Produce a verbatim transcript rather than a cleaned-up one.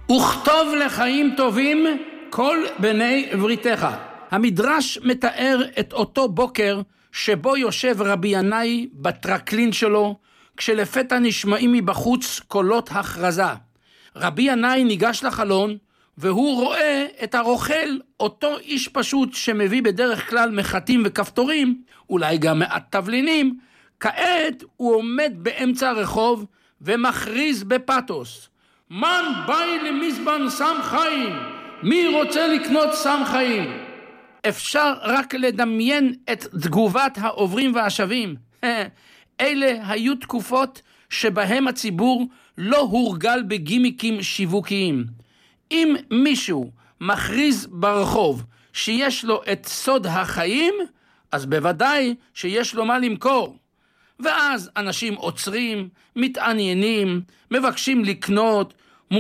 וכתוב לחיים טובים כל בני בריתך. המדרש מתאר את אותו בוקר שבו יושב רבי ינאי בטרקלין שלו, כשלפתע נשמעים מבחוץ קולות הכרזה. רבי ינאי ניגש לחלון, והוא רואה את הרוכל, אותו איש פשוט שמביא בדרך כלל מחטים וכפתורים, אולי גם מעט תבלינים. כעת הוא עומד באמצע הרחוב ומכריז בפתוס, מן באי למזבן סם חיים, מי רוצה לקנות סם חיים? אפשר רק לדמיין את תגובת העוברים והשבים. אלה היו תקופות שבהם הציבור לא הורגל בגימיקים שיווקיים. אם מישהו מכריז ברחוב שיש לו את סוד החיים, אז בוודאי שיש לו מה למכור. ואז אנשים עוצרים, מתעניינים, מבקשים לקנות,